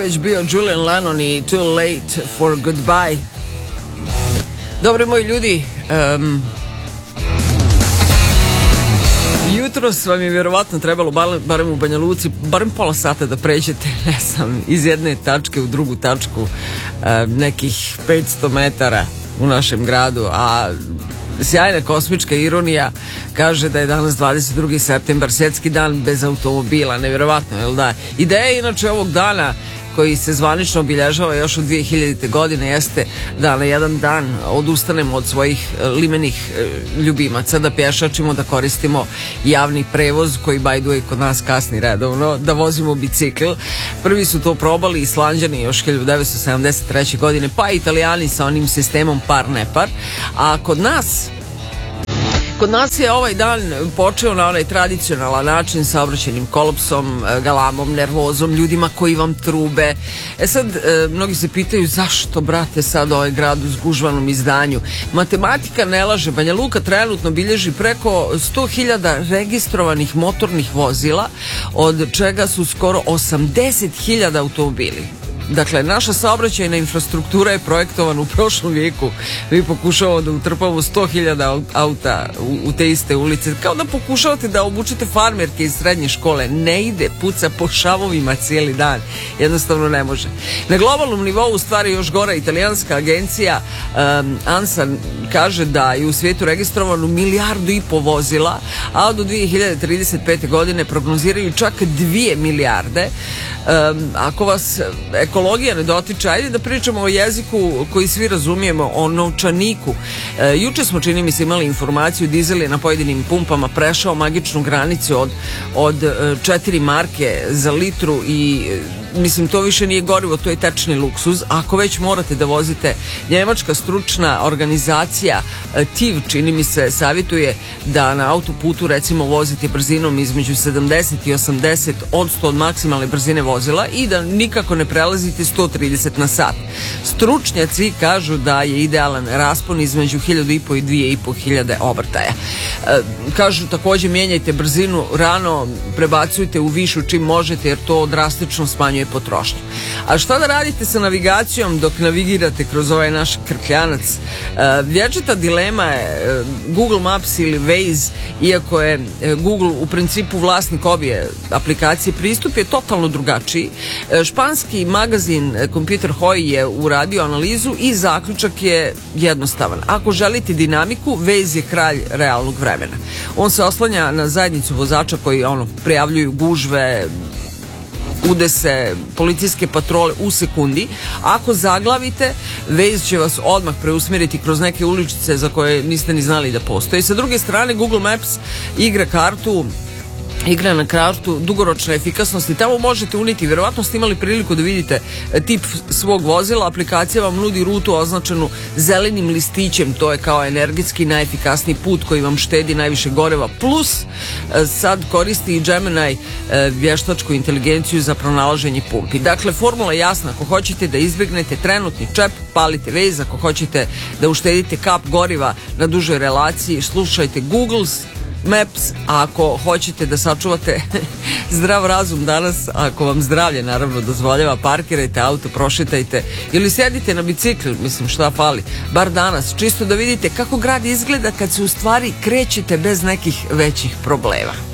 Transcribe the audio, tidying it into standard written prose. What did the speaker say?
Savage bio Julian Lennon i Too Late for Goodbye. Dobri moji ljudi, jutros vam je vjerovatno trebalo, barem u Banja Luci, barem pola sata da pređete, ne znam, iz jedne tačke u drugu tačku, nekih 500 metara u našem gradu, a sjajna kosmička ironija kaže da je danas 22. septembar, svjetski dan bez automobila. Nevjerovatno, jel da? Ideja inače ovog dana koji se zvanično obilježava još od 2000. godine jeste da na jedan dan odustanemo od svojih limenih ljubimaca, da pješačimo, da koristimo javni prevoz koji by the way kod nas kasni redovno, da vozimo bicikl. Prvi su to probali Islanđani još 1973. godine, pa Italijani sa onim sistemom par ne par, a kod nas je ovaj dan počeo na onaj tradicionalan način, saobraćajnim kolapsom, galamom, nervozom, ljudima koji vam trube. Sad, mnogi se pitaju zašto, brate, sad ovaj grad u zgužvanom izdanju. Matematika ne laže. Banja Luka trenutno bilježi preko 100.000 registrovanih motornih vozila, od čega su skoro 80.000 automobili. Dakle, naša saobraćajna infrastruktura je projektovana u prošlom vijeku. Mi pokušavamo da utrpamo 100.000 auta u te iste ulice. Kao da pokušavate da obučete farmerke iz srednje škole. Ne ide, puca po šavovima cijeli dan. Jednostavno ne može. Na globalnom nivou stvari još gora. Italijanska agencija ANSA kaže da je u svijetu registrovano 1,5 milijardu vozila, a do 2035. godine prognoziraju čak 2 milijarde. Ako vas ekologija ne dotiče, ajde da pričamo o jeziku koji svi razumijemo, o novčaniku. Juče smo, čini mi se, imali informaciju, dizel je na pojedinim pumpama prešao magičnu granicu od 4 marke za litru i mislim, to više nije gorivo, to je tečni luksuz. Ako već morate da vozite, njemačka stručna organizacija TIV, čini mi se, savjetuje da na autoputu recimo vozite brzinom između 70 i 80% od maksimalne brzine vozila i da nikako ne prelazite 130 na sat. Stručnjaci kažu da je idealan raspon između 1.500 i 2.500 obrtaja. Kažu također mijenjajte brzinu rano, prebacujte u višu čim možete jer to drastično smanjuje potrošnju. A šta da radite sa navigacijom dok navigirate kroz ovaj naš krkljanac? Vječita dilema je Google Maps ili Waze, iako je Google u principu vlasnik obje aplikacije, pristup je totalno drugačiji. Španski magazin Computer Hoi je uradio analizu i zaključak je jednostavan. Ako želite dinamiku, Waze je kralj realnog vremena. On se oslanja na zajednicu vozača koji prijavljuju gužve, udese, policijske patrole u sekundi. Ako zaglavite, Waze će vas odmah preusmjeriti kroz neke uličice za koje niste ni znali da postoje. Sa druge strane, Google Maps igra na kartu dugoročne efikasnosti. Tamo možete uniti, vjerovatno ste imali priliku da vidite tip svog vozila, aplikacija vam nudi rutu označenu zelenim listićem, to je kao energetski najefikasniji put koji vam štedi najviše goriva, plus sad koristi i Gemini vještačku inteligenciju za pronalaženje pumpi. Dakle, formula je jasna, ako hoćete da izbjegnete trenutni čep, palite Waze, ako hoćete da uštedite kap goriva na dužoj relaciji, slušajte Google Maps, a ako hoćete da sačuvate zdrav razum danas, ako vam zdravlje naravno dozvoljava, parkirajte auto, prošetajte ili sjedite na bicikl, mislim šta fali, bar danas, čisto da vidite kako grad izgleda kad se u stvari krećete bez nekih većih problema.